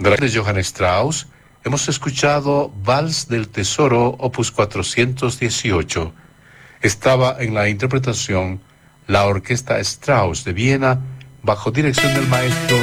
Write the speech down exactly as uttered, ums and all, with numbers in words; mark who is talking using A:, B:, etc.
A: De Johann Strauss, hemos escuchado Vals del Tesoro, opus cuatrocientos dieciocho. Estaba en la interpretación la Orquesta Strauss de Viena, bajo dirección del maestro